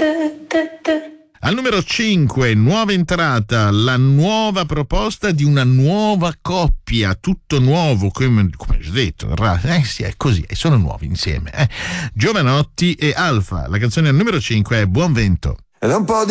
Al numero 5, nuova entrata, la nuova proposta di una nuova coppia, tutto nuovo, come ho detto, sì, è così, sono nuovi insieme. Giovanotti e Alfa, la canzone al numero 5 è Buon Vento. Ed è un po'